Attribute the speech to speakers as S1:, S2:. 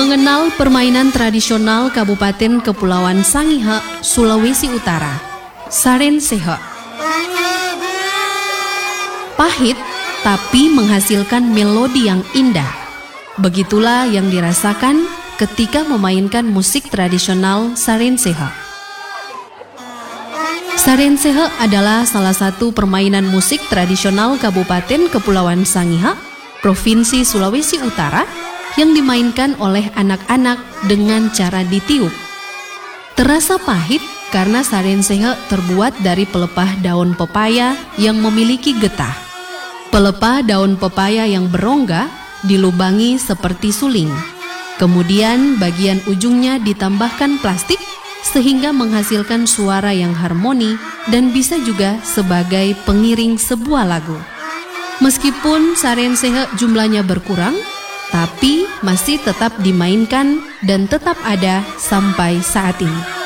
S1: Mengenal permainan tradisional Kabupaten Kepulauan Sangihe, Sulawesi Utara, Sarensehe. Pahit tapi menghasilkan melodi yang indah. Begitulah yang dirasakan ketika memainkan musik tradisional Sarensehe. Sarensehe adalah salah satu permainan musik tradisional Kabupaten Kepulauan Sangihe, Provinsi Sulawesi Utara, yang dimainkan oleh anak-anak dengan cara ditiup. Terasa pahit karena sarensehe terbuat dari pelepah daun pepaya yang memiliki getah. Pelepah daun pepaya yang berongga dilubangi seperti suling. Kemudian bagian ujungnya ditambahkan plastik sehingga menghasilkan suara yang harmoni dan bisa juga sebagai pengiring sebuah lagu. Meskipun sarensehe jumlahnya berkurang, tapi masih tetap dimainkan dan tetap ada sampai saat ini.